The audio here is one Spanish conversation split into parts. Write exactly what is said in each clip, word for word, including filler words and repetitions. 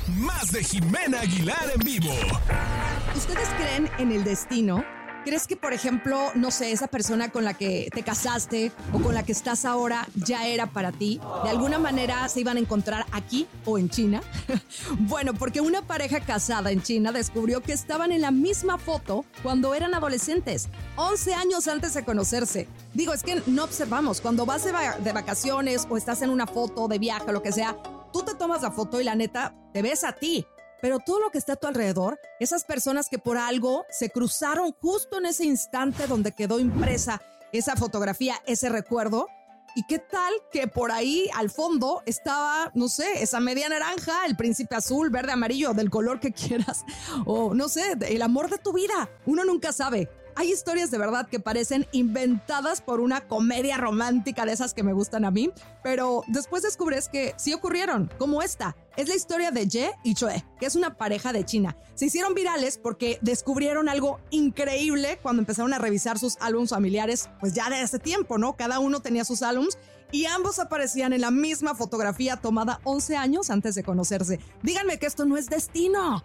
Más de Jimena Aguilar en vivo. ¿Ustedes creen en el destino? ¿Crees que, por ejemplo, no sé, esa persona con la que te casaste o con la que estás ahora ya era para ti? ¿De alguna manera se iban a encontrar aquí o en China? Bueno, porque una pareja casada en China descubrió que estaban en la misma foto cuando eran adolescentes, once años antes de conocerse. Digo, es que no observamos. Cuando vas de, va- de vacaciones o estás en una foto de viaje o lo que sea, tú te tomas la foto y la neta, te ves a ti. Pero todo lo que está a tu alrededor, esas personas que por algo se cruzaron justo en ese instante donde quedó impresa esa fotografía, ese recuerdo. ¿Y qué tal que por ahí al fondo estaba, no sé, esa media naranja, el príncipe azul, verde, amarillo, del color que quieras? O no sé, el amor de tu vida. Uno nunca sabe. Hay historias de verdad que parecen inventadas por una comedia romántica de esas que me gustan a mí, pero después descubres que sí ocurrieron, como esta. Es la historia de Ye y Chue, que es una pareja de China. Se hicieron virales porque descubrieron algo increíble cuando empezaron a revisar sus álbumes familiares, pues ya de hace tiempo, ¿no? Cada uno tenía sus álbumes y ambos aparecían en la misma fotografía tomada once años antes de conocerse. Díganme que esto no es destino.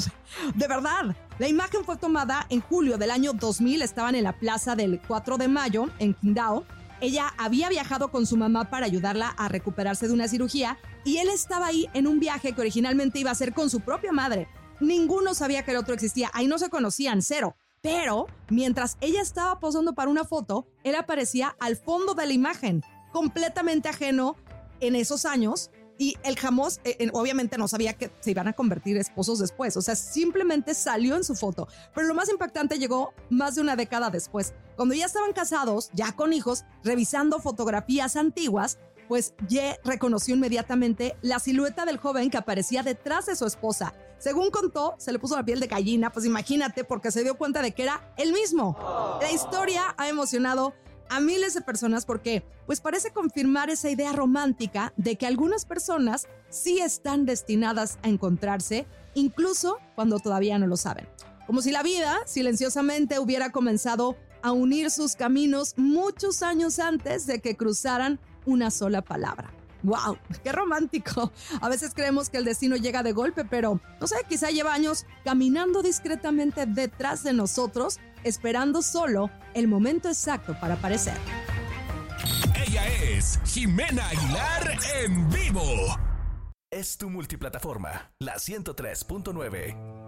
De verdad. La imagen fue tomada en julio del año dos mil. Estaban en la plaza del cuatro de mayo en Qingdao. Ella había viajado con su mamá para ayudarla a recuperarse de una cirugía y él estaba ahí en un viaje que originalmente iba a hacer con su propia madre. Ninguno sabía que el otro existía. Ahí no se conocían, cero. Pero mientras ella estaba posando para una foto, él aparecía al fondo de la imagen, completamente ajeno en esos años. Y el jamás, eh, obviamente no sabía que se iban a convertir esposos después. O sea, simplemente salió en su foto. Pero lo más impactante llegó más de una década después. Cuando ya estaban casados, ya con hijos, revisando fotografías antiguas, pues Ye reconoció inmediatamente la silueta del joven que aparecía detrás de su esposa. Según contó, se le puso la piel de gallina, pues imagínate, porque se dio cuenta de que era él mismo. La historia ha emocionado a miles de personas porque pues parece confirmar esa idea romántica de que algunas personas sí están destinadas a encontrarse, incluso cuando todavía no lo saben. Como si la vida silenciosamente hubiera comenzado a unir sus caminos muchos años antes de que cruzaran una sola palabra. ¡Wow! ¡Qué romántico! A veces creemos que el destino llega de golpe, pero no sé, quizá lleva años caminando discretamente detrás de nosotros, esperando solo el momento exacto para aparecer. Ella es Jimena Aguilar en vivo. Es tu multiplataforma, la ciento tres punto nueve.